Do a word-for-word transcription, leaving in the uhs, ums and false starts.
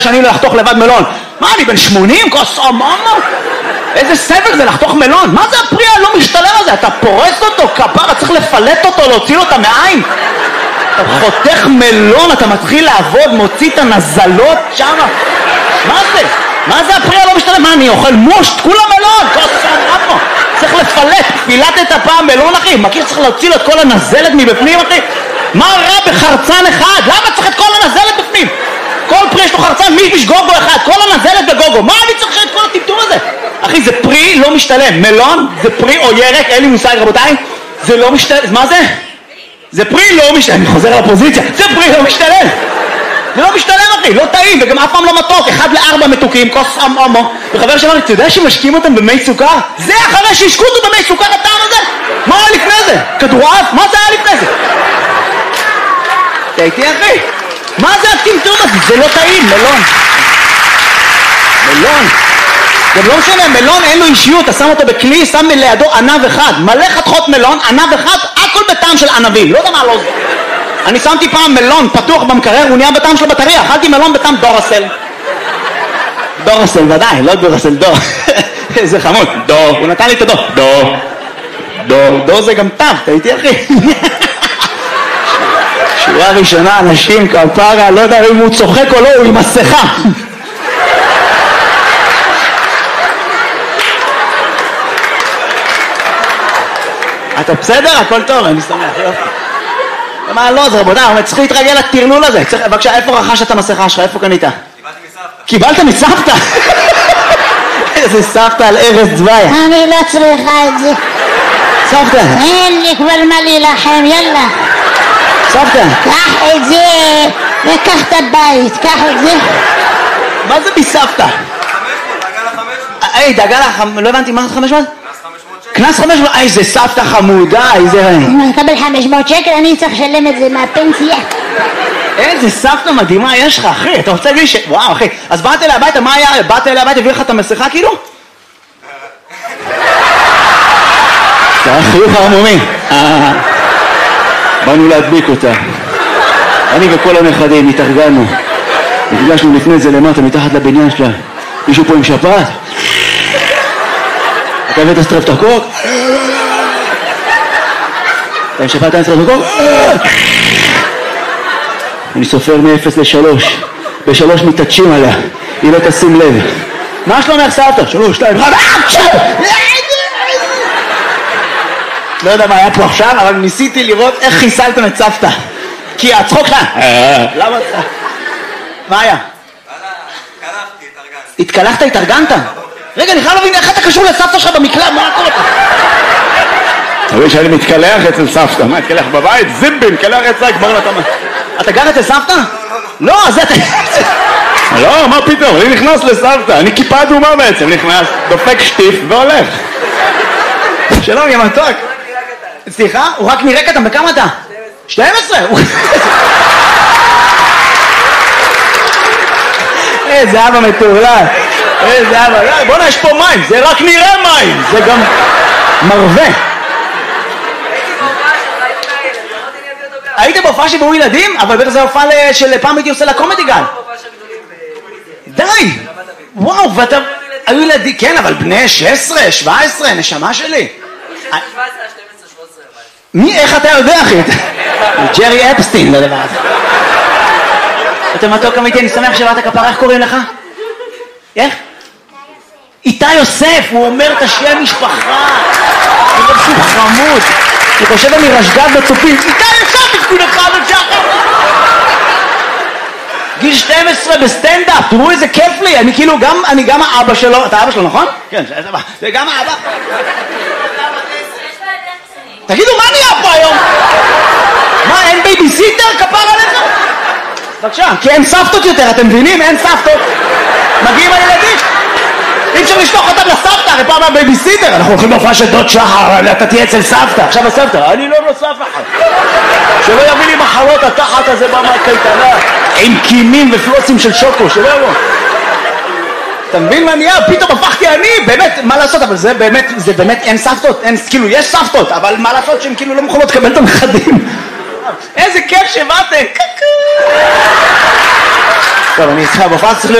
שאני לא לחתוך לבד מלון. מה, אני בן שמונים? כוס אממה? איזה סבל זה לחתוך מלון? מה זה הפרי הלא משתלם הזה? אתה פורס אותו, כפרה, צריך לפלט אותו, להוציא לו את המעיים. אתה חותך מלון, אתה מתחיל לעבוד, מוציא את הנזלות שמה. מה זה? מה זה הפרי הלא משתלם? מה, אני אוכל מושט? כולה מלון, כוס אממה. צריך לפלט, פילטת הפעם מלון אחי. מכיר שצריך להוציא לו את כל הנזלת מבפנים אחי? מה רע בחרצן אחד? למה צריך את כל הנזלת בפנים? כל פרי יש לו חרצן, מישמיש גוגו אחד, כל הנזלת בגוגו. מה אני צריך את כל הטמטום הזה? אחי, זה פרי לא משתלם. מלון זה פרי או ירק, אין לי מושג רבותיי. זה לא משתלם. מה זה? זה פרי לא משתלם. אני חוזר לפוזיציה. זה פרי לא משתלם. זה לא משתלם אחי, לא טעים, וגם אף פעם לא מתוק. אחד לארבע מתוקים, כוס אמו. וחבר שאמר לי, אתה יודע שמשקים אותם במי סוכר? זה אחרי שהשקו אותו במי סוכר הטעם הזה? מה היה לפני זה? כדורעף? מה זה היה לפני זה? אתה איתי אחי? מה זה הטמטום הזה? זה לא טעים, מלון. מלון. זה לא משנה, מלון אין לו אישיות, אתה שם אותו בכלי, שם לידו ענב אחד. מלא חתכות מלון, ענב אחד, הכל בטעם של ענבים. לא יודע מה לא זה. אני שמתי פעם מלון פתוח במקרר, הוא נהיה בטעם של בטריה. אכלתי מלון בטעם דורסל. דורסל, ודאי, לא דורסל, דור. איזה חמוד, דור. הוא נתן לי את הדור. דור. דור. דור זה גם טב, אתה איתי אחי? שורה ראשונה, אנשים כפרה, לא יודע אם הוא צוחק או לא, הוא עם מסכה. אתה בסדר? הכל טוב, אני שמח, יופי. מה לא, זה רבודה, אבל צריך להתרגל לטרלול הזה. בבקשה, איפה רכשת את המסכה שלך? איפה קנית? קיבלת מסבתא. קיבלת מסבתא? איזה סבתא על ארז צבאי. אני לא צריכה את זה. סבתא. אין לי כבר מה להילחם, יאללה. סבתא. קח את זה, וקח את הבית, קח את זה. מה זה מסבתא? חמש מאות, דאגה לה חמש מאות. היי, דאגה לה, לא הבנתי, מה זה חמש מאות? קנס חמש מאות, איזה סבתא חמודה, איזה... אם אני אקבל חמש מאות שקל, אני צריך לשלם את זה מהפנסיה. איזה סבתא מדהימה יש לך, אחי, אתה רוצה להגיד ש... וואו, אחי, אז באת אליי הביתה, מה היה? באת אליי הביתה, הביא לך את המסכה, כאילו? זה היה חיוך הרמומי. באנו להדביק אותה. אני וכל הנכדים התארגנו. נפגשנו לפני זה למטה, מתחת לבניין שלה. מישהו פה עם שפעת? אתה הבאת סטרפטוקוק? אתה עם שפעת אין סטרפטוקוק? אני סופר מ-אפס לשלוש. בשלוש מתעטשים עליה. היא לא תשים לב. מה שלומך סבתא? שלוש, שתיים, אחד, לא יודע מה היה פה עכשיו, אבל ניסיתי לראות איך חיסלתם את סבתא. כי הצחוק לך... למה... מה היה? קלחתי, התארגנתי. התקלחת, התארגנת? רגע, אני חייב להבין איך אתה קשור לסבתא שלך במקלט, מה קורה? אתה מבין שאני מתקלח אצל סבתא, מה, התקלח בבית? זיבים, קלח אצלה, כבר אתה... אתה גר אצל סבתא? לא, אז אתה... לא, מה פתאום, אני נכנס לסבתא, אני כיפה אדומה בעצם, נכנס, דופק שטיף והולך. שלום, יא מתוק. סליחה? הוא רק נראה קטן, בכמה אתה? שתים עשרה. איזה אבא מטורלל. איזה אבא, בוא'נה, יש פה מים, זה רק נראה מים, זה גם מרווה. היית בהופעה שבאו ילדים? אבל בטח זה הופעה של פעם הייתי עושה לקומדי גל. די! וואו, ואתה... היו ילדים, כן, אבל בני שש עשרה, שבע עשרה, נשמה שלי. מי, איך אתה יודע, אחי? ג'רי אפסטין, לדבר הזה. אתה מתוק אמיתי, אני שמח שבאת כפרה, איך קוראים לך? איך? איתי יוסף, הוא אומר את השם משפחה. הוא אומר שהוא חמוד. הוא חושב אני רשגב בצופים. איתי יוסף, תקפו לך עד שחר. גיל שתים עשרה בסטנדאפ, תראו איזה כיף לי. אני כאילו גם, אני גם האבא שלו. אתה אבא שלו, נכון? כן, זה גם האבא. תגידו, מה נהיה פה היום? מה, אין בייביסיטר כפר עליך? בבקשה, כי אין סבתות יותר, אתם מבינים? אין סבתות. מגיעים הילדים. אי אפשר לשלוח אותם לסבתא, הרי פעם הבייביסיטר. אנחנו הולכים להופעה של דוד שחר, אתה תהיה אצל סבתא. עכשיו הסבתא, אני לא נוסף אחד. שלא יביא לי מחלות התחת הזה במקייטנה, עם קימים ופלוסים של שוקו, שלא יבוא. אתה מבין מה נהיה? פתאום הפכתי אני, באמת, מה לעשות? אבל זה באמת, זה באמת אין סבתות, אין, כאילו יש סבתות, אבל מה לעשות שהן כאילו לא מוכנות לקבל את הנכדים. איזה כיף שבאתם. טוב, אני איתך, בפרס צריך להיות